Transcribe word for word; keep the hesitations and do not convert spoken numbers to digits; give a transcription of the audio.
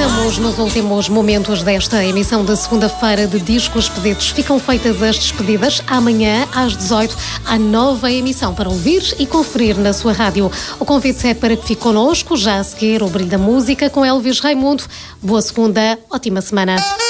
Estamos nos últimos momentos desta emissão da segunda-feira de Discos Pedidos. Ficam feitas as despedidas. Amanhã, às dezoito, há nova emissão para ouvir e conferir na sua rádio. O convite é para que fique connosco, já a seguir o Brilho da Música com Elvis Raimundo. Boa segunda, ótima semana.